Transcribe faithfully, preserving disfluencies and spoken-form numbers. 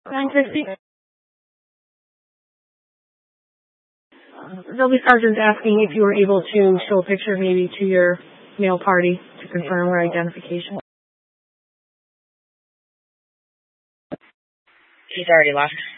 nine sixty. There'll be sergeants asking if you were able to show a picture maybe to your male party to confirm her identification. He's already left.